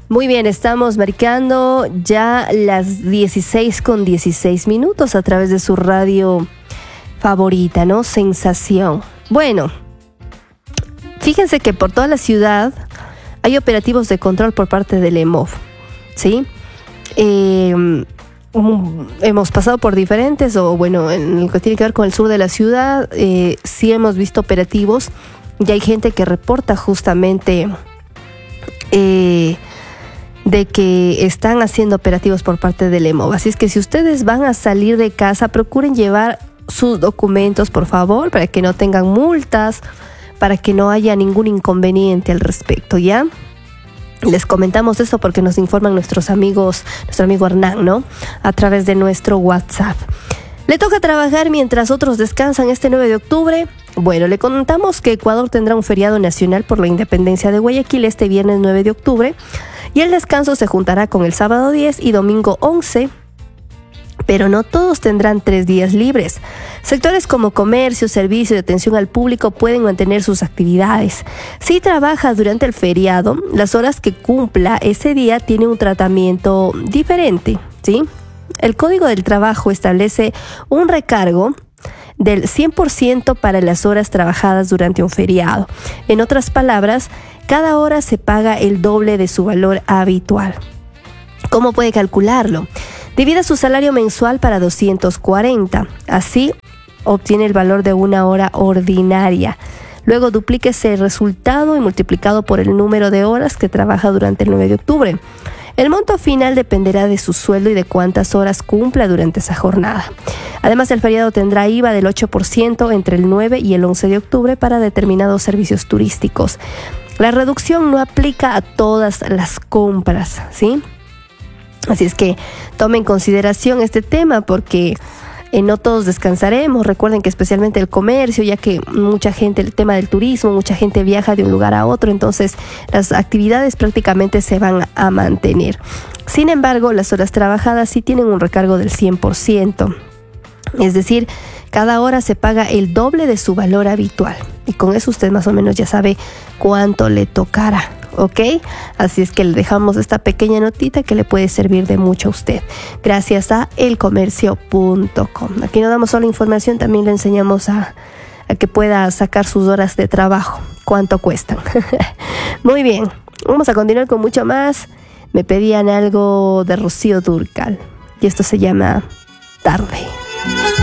Muy bien, estamos marcando ya las 16:16 a través de su radio favorita, ¿no? Sensación. Bueno, fíjense que por toda la ciudad hay operativos de control por parte del EMOV, ¿sí? Hemos pasado por diferentes, en lo que tiene que ver con el sur de la ciudad, sí hemos visto operativos y hay gente que reporta justamente de que están haciendo operativos por parte del EMOV. Así es que si ustedes van a salir de casa, procuren llevar sus documentos, por favor, para que no tengan multas, para que no haya ningún inconveniente al respecto, ¿ya? Les comentamos eso porque nos informan nuestro amigo Hernán, ¿no? A través de nuestro WhatsApp. Le toca trabajar mientras otros descansan este 9 de octubre. Bueno, le contamos que Ecuador tendrá un feriado nacional por la independencia de Guayaquil este viernes 9 de octubre y el descanso se juntará con el sábado 10 y domingo 11. Pero no todos tendrán 3 días libres. Sectores como comercio, servicio y atención al público pueden mantener sus actividades. Si trabaja durante el feriado, las horas que cumpla ese día tienen un tratamiento diferente, ¿sí? El Código del Trabajo establece un recargo del 100% para las horas trabajadas durante un feriado. En otras palabras, cada hora se paga el doble de su valor habitual. ¿Cómo puede calcularlo? Divida su salario mensual para 240. Así obtiene el valor de una hora ordinaria. Luego duplique ese resultado y multiplicado por el número de horas que trabaja durante el 9 de octubre. El monto final dependerá de su sueldo y de cuántas horas cumpla durante esa jornada. Además, el feriado tendrá IVA del 8% entre el 9 y el 11 de octubre para determinados servicios turísticos. La reducción no aplica a todas las compras, ¿sí? Así es que tomen en consideración este tema porque no todos descansaremos. Recuerden que especialmente el comercio, ya que mucha gente, el tema del turismo, mucha gente viaja de un lugar a otro, entonces las actividades prácticamente se van a mantener. Sin embargo, las horas trabajadas sí tienen un recargo del 100%. Es decir, cada hora se paga el doble de su valor habitual. Y con eso usted más o menos ya sabe cuánto le tocará. ¿Ok? Así es que le dejamos esta pequeña notita que le puede servir de mucho a usted. Gracias a elcomercio.com. Aquí no damos solo información, también le enseñamos a que pueda sacar sus horas de trabajo. ¿Cuánto cuestan? Muy bien. Vamos a continuar con mucho más. Me pedían algo de Rocío Dúrcal. Y esto se llama Tarde.